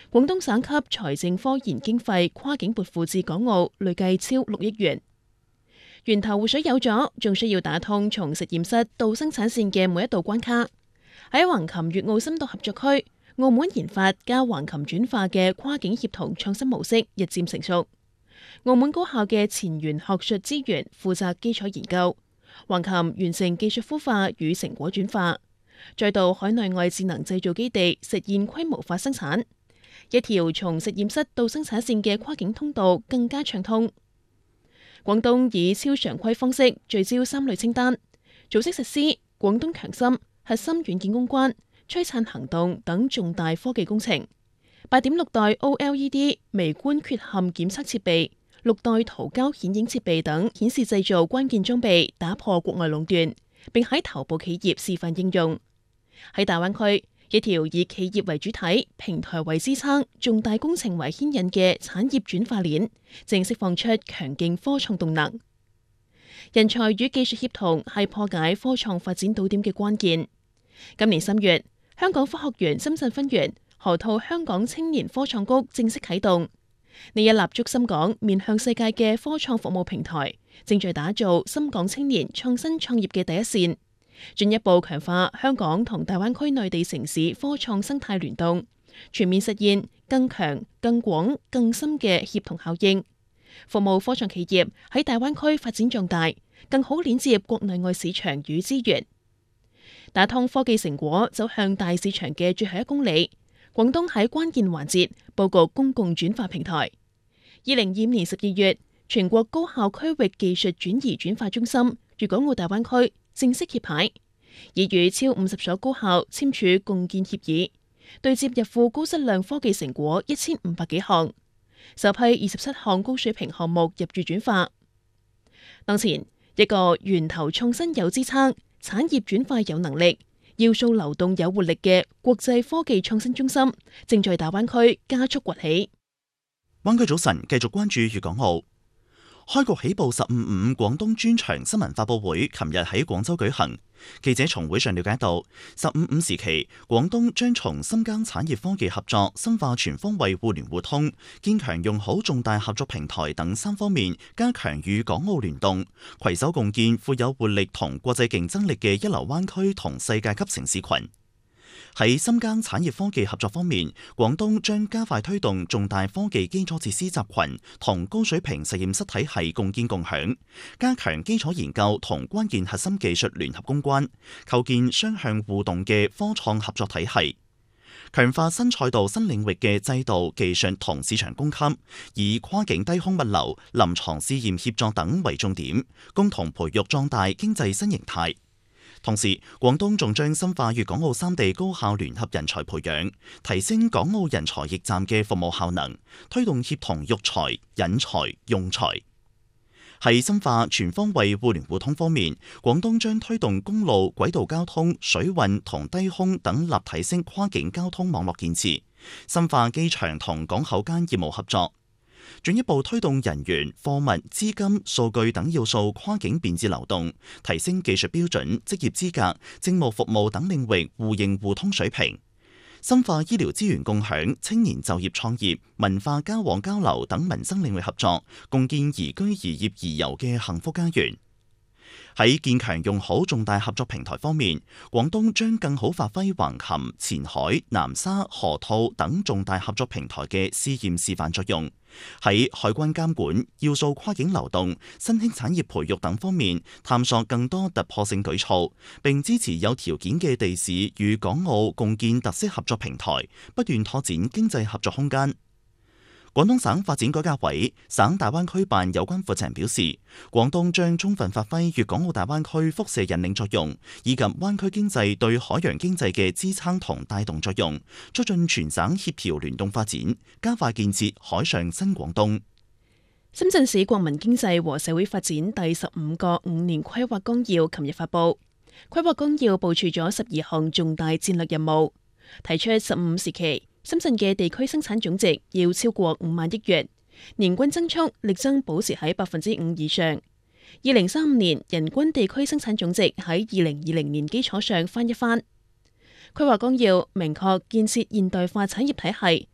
廣東省級財政科研經費跨境撥付至港澳累計超6億元。源頭湖水有咗，仲需要打通從實驗室到生產線嘅每一道關卡。喺橫琴粵澳深度合作區，澳門研發加橫琴轉化嘅跨境協同創新模式日漸成熟。澳門高校嘅前沿學術資源負責基礎研究，橫琴完成技術孵化與成果轉化，再到海內外智能製造基地實現規模化生產，一條從實驗室到生產線嘅跨境通道更加暢通。廣東以超常規方式聚焦3類清單，組織實施廣東強心、核心軟件攻關、璀璨行動等重大科技工程。8.6代 OLED 微觀缺陷檢測設備、6代圖膠顯影設備等顯示製造關鍵裝備打破國外壟斷，並喺頭部企業示範應用。喺大灣區，一條以企業為主體、平台為支撐、重大工程為牽引嘅產業轉化鏈，正釋放出強勁科創動能。人才與技術協同係破解科創發展堵點嘅關鍵。今年3月，香港科學園深圳分園河套香港青年科創谷正式啟動。呢一立足深港、面向世界嘅科創服務平台，正在打造深港青年創新創業嘅第一線，進一步強化香港同大灣區內地城市科創生態聯動，全面實現更強、更廣、更深嘅協同效應，服務科創企業喺大灣區發展壯大，更好鏈接國內外市場與資源，打通科技成果走向大市場嘅最後1公里。廣東喺關鍵環節佈局公共轉化平台。2025年12月，全國高校區域技術轉移轉化中心粵港澳大灣區正式揭牌，已與超50所高校簽署共建協議，對接入庫高質量科技成果1500幾項，首批27項高水平項目入駐轉化。當前一個源頭創新有支撐、產業轉化有能力、要素流動有活力嘅國際科技創新中心，正在大灣區加速崛起。 灣區早晨繼續關注粵港澳。開局起步15.5廣東專場新聞發佈會，琴日喺廣州舉行。記者從會上了解到，15.5時期，廣東將從深耕產業科技合作、深化全方位互聯互通、堅強用好重大合作平台等3方面，加強與港澳聯動，攜手共建富有活力同國際競爭力嘅一流灣區同世界級城市群。喺深耕產業科技合作方面，廣東將加快推動重大科技基礎設施集群同高水平實驗室體系共建共享，加強基礎研究同關鍵核心技術聯合攻關，構建雙向互動嘅科創合作體系，強化新賽道新領域嘅制度、技術同市場供給，以跨境低空物流、臨床試驗協作等為重點，共同培育壯大經濟新形態。同時，廣東仲將深化粵港澳3地高校聯合人才培養，提升港澳人才驛站嘅服務效能，推動協同育才、引才、用才。喺深化全方位互聯互通方面，廣東將推動公路、軌道交通、水運同低空等立體聲跨境交通網絡建設，深化機場同港口間業務合作，進一步推動人員、貨物、資金、數據等要素跨境便捷流動，提升技術標準、職業資格、政務服務等領域互認互通水平，深化醫療資源共享、青年就業創業、文化交往交流等民生領域合作，共建宜居宜業宜遊嘅幸福家園。喺建強用好重大合作平台方面，廣東將更好發揮橫琴、前海、南沙、河套等重大合作平台嘅試驗示範作用，喺海關監管、要素跨境流動、新興產業培育等方面探索更多突破性舉措，並支持有條件嘅地市與港澳共建特色合作平台，不斷拓展經濟合作空間。廣東省發展改革委、省大灣區辦有關負責人表示，廣東將充分發揮粵港澳大灣區輻射引領作用，以及灣區經濟對海洋經濟嘅支撐同帶動作用，促進全省協調聯動發展，加快建設海上新廣東。 深圳市國民經濟和社會發展第15個5年規劃綱要琴日發布，規劃綱要部署咗12項重大戰略任務，提出15時期深圳嘅地區生產總值要超過5萬億元，年均增速力爭保持喺5%以上。2035年人均地區生產總值喺2020年基礎上翻一番。規劃綱要明確建設現代化產業體系，